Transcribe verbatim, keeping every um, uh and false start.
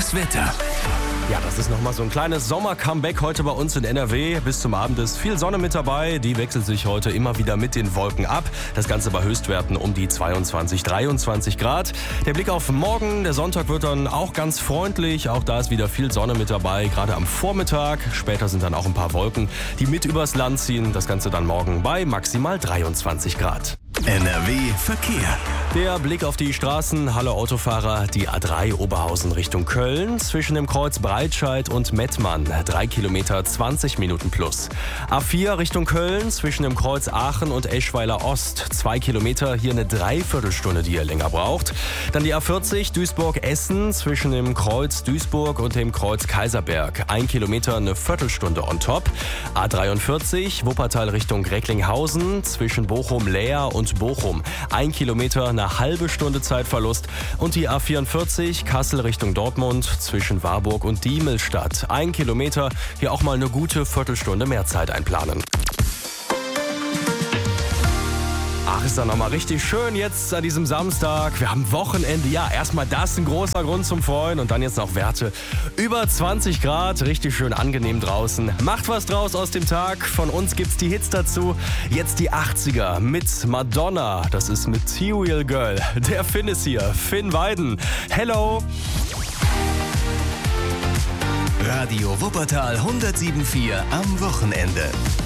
Das Wetter. Ja, das ist nochmal so ein kleines Sommer-Comeback heute bei uns in N R W. Bis zum Abend ist viel Sonne mit dabei. Die wechselt sich heute immer wieder mit den Wolken ab. Das Ganze bei Höchstwerten um die zweiundzwanzig, dreiundzwanzig Grad. Der Blick auf morgen. Der Sonntag wird dann auch ganz freundlich. Auch da ist wieder viel Sonne mit dabei, gerade am Vormittag. Später sind dann auch ein paar Wolken, die mit übers Land ziehen. Das Ganze dann morgen bei maximal dreiundzwanzig Grad. N R W Verkehr. Der Blick auf die Straßen. Hallo Autofahrer, die A drei Oberhausen Richtung Köln. Zwischen dem Kreuz Breitscheid und Mettmann. drei Kilometer, zwanzig Minuten plus. A vier Richtung Köln. Zwischen dem Kreuz Aachen und Eschweiler Ost. zwei Kilometer, hier eine Dreiviertelstunde, die ihr länger braucht. Dann die A vierzig Duisburg-Essen. Zwischen dem Kreuz Duisburg und dem Kreuz Kaiserberg. ein Kilometer, eine Viertelstunde on top. A dreiundvierzig Wuppertal Richtung Recklinghausen. Zwischen Bochum-Leer und Bochum. Ein Kilometer, eine halbe Stunde Zeitverlust. Und die A vierundvierzig Kassel Richtung Dortmund zwischen Warburg und Diemelstadt. Ein Kilometer, hier auch mal eine gute Viertelstunde mehr Zeit einplanen. Ach, ist dann nochmal richtig schön jetzt an diesem Samstag. Wir haben Wochenende. Ja, erstmal das ein großer Grund zum Freuen. Und dann jetzt noch Werte über zwanzig Grad. Richtig schön angenehm draußen. Macht was draus aus dem Tag. Von uns gibt's die Hits dazu. Jetzt die achtziger mit Madonna. Das ist Material Girl. Der Finn ist hier. Finn Weiden. Hello. Radio Wuppertal hundertsieben Komma vier am Wochenende.